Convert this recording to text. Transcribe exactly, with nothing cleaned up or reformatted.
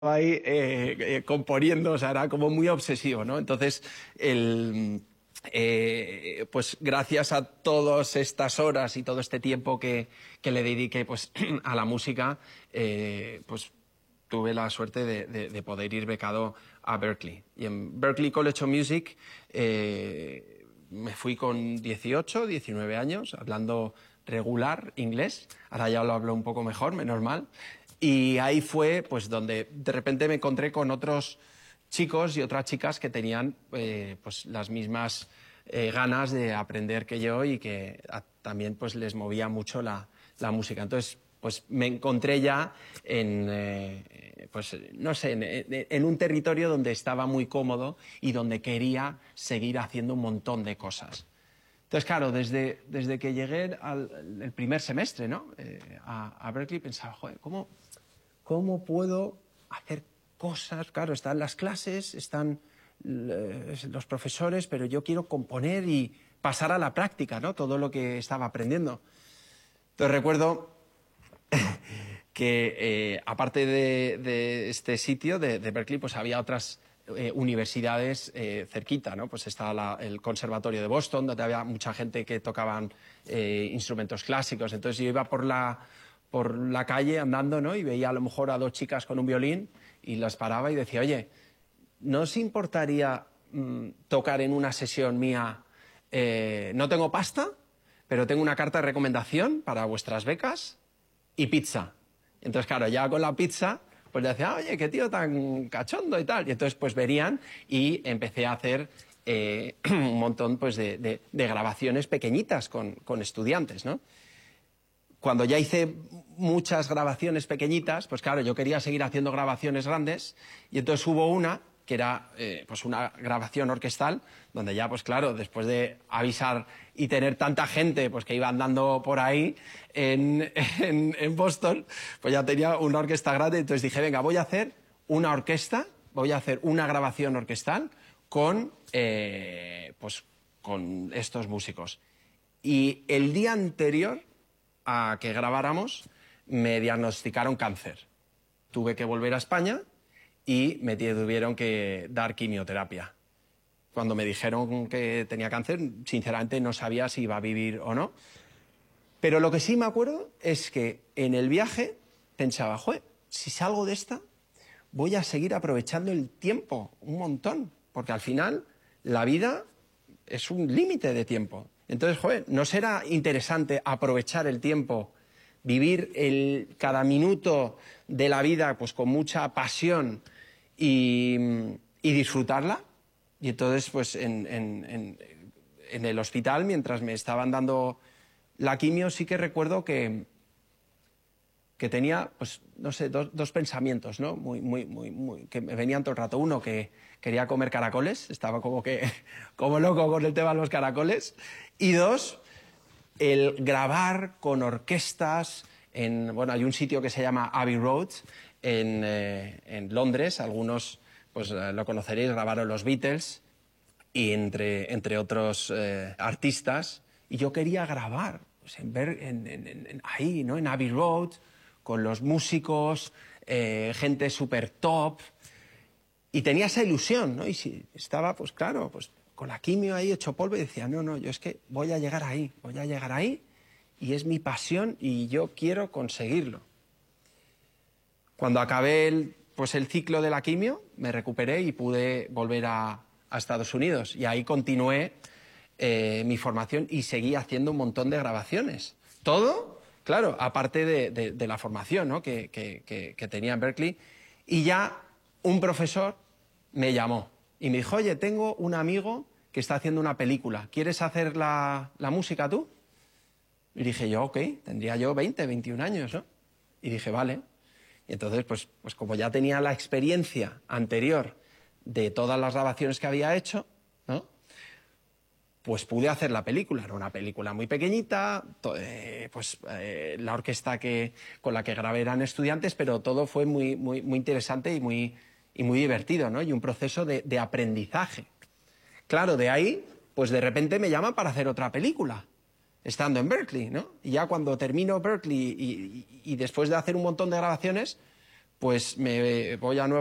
ahí eh, eh, componiendo, o sea, era como muy obsesivo, ¿no? Entonces, el, eh, pues gracias a todas estas horas y todo este tiempo que, que le dediqué pues, a la música, eh, pues tuve la suerte de, de, de poder ir becado a Berklee. Y en Berklee College of Music eh, me fui con dieciocho, diecinueve años, hablando regular inglés. Ahora ya lo hablo un poco mejor, menos mal. Y ahí fue pues, donde de repente me encontré con otros chicos y otras chicas que tenían eh, pues, las mismas eh, ganas de aprender que yo y que a, también pues, les movía mucho la, la música. Entonces, pues me encontré ya en, eh, pues, no sé, en, en un territorio donde estaba muy cómodo y donde quería seguir haciendo un montón de cosas. Entonces, claro, desde, desde que llegué al el primer semestre, ¿no? eh, a, a Berklee pensaba, joder, ¿cómo, ¿cómo puedo hacer cosas? Claro, están las clases, están eh, los profesores, pero yo quiero componer y pasar a la práctica, ¿no? Todo lo que estaba aprendiendo. Entonces recuerdo que eh, aparte de, de este sitio, de, de Berklee, pues había otras eh, universidades eh, cerquita, ¿no? Pues estaba la, el Conservatorio de Boston, donde había mucha gente que tocaban eh, instrumentos clásicos. Entonces yo iba por la, por la calle andando, ¿no? Y veía a lo mejor a dos chicas con un violín y las paraba y decía, oye, ¿no os importaría mmm, tocar en una sesión mía? Eh, no tengo pasta, pero tengo una carta de recomendación para vuestras becas y pizza. Entonces, claro, ya con la pizza, pues le decía, oye, qué tío tan cachondo y tal. Y entonces, pues verían y empecé a hacer eh, un montón pues, de, de, de grabaciones pequeñitas con, con estudiantes, ¿no? Cuando ya hice muchas grabaciones pequeñitas, pues claro, yo quería seguir haciendo grabaciones grandes y entonces hubo una que era eh, pues una grabación orquestal, donde ya, pues claro, después de avisar y tener tanta gente pues, que iba andando por ahí en, en, en Boston, pues ya tenía una orquesta grande. Entonces dije, venga, voy a hacer una orquesta, voy a hacer una grabación orquestal con, eh, pues, con estos músicos. Y el día anterior a que grabáramos, me diagnosticaron cáncer. Tuve que volver a España y me tuvieron que dar quimioterapia. Cuando me dijeron que tenía cáncer, sinceramente no sabía si iba a vivir o no. Pero lo que sí me acuerdo es que en el viaje pensaba, joder, si salgo de esta, voy a seguir aprovechando el tiempo un montón, porque al final la vida es un límite de tiempo. Entonces, joder, ¿no será interesante aprovechar el tiempo, vivir el, cada minuto de la vida pues, con mucha pasión y, y disfrutarla? Y entonces, pues en, en, en, en el hospital, mientras me estaban dando la quimio, sí que recuerdo que, que tenía, pues, no sé, dos, dos pensamientos, ¿no? Muy, muy, muy, muy, que me venían todo el rato. Uno, que quería comer caracoles, estaba como que como loco con el tema de los caracoles. Y dos, el grabar con orquestas en, bueno, hay un sitio que se llama Abbey Road en, eh, en Londres, algunos pues eh, lo conoceréis, grabaron los Beatles y entre, entre otros eh, artistas, y yo quería grabar pues, en ver, en, en, en, ahí, ¿no? En Abbey Road, con los músicos, eh, gente súper top, y tenía esa ilusión, ¿no? Y si estaba, pues claro, pues con la quimio ahí hecho polvo y decía, no, no, yo es que voy a llegar ahí, voy a llegar ahí y es mi pasión y yo quiero conseguirlo. Cuando acabé el, pues el ciclo de la quimio, me recuperé y pude volver a, a Estados Unidos y ahí continué eh, mi formación y seguí haciendo un montón de grabaciones. Todo, claro, aparte de, de, de la formación, ¿no? que, que, que, que tenía en Berklee. Y ya un profesor me llamó y me dijo, oye, tengo un amigo que está haciendo una película, ¿quieres hacer la, la música tú? Y dije yo, ok, tendría yo veinte, veintiún años, ¿no? Y dije, vale. Y entonces, pues, pues como ya tenía la experiencia anterior de todas las grabaciones que había hecho, ¿no? Pues pude hacer la película. Era una película muy pequeñita, eh, pues eh, la orquesta que, con la que grabé eran estudiantes, pero todo fue muy, muy, muy interesante y muy, y muy divertido, ¿no? Y un proceso de, de aprendizaje. Claro, de ahí, pues de repente me llaman para hacer otra película, estando en Berklee, ¿no? Y ya cuando termino Berklee y, y, y después de hacer un montón de grabaciones, pues me voy a Nueva